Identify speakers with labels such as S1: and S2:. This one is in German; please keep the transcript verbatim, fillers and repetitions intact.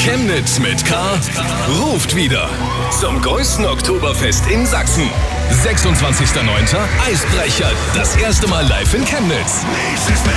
S1: Chemnitz mit K ruft wieder zum größten Oktoberfest in Sachsen. sechsundzwanzigster neunter Eisbrecher, das erste Mal live in Chemnitz.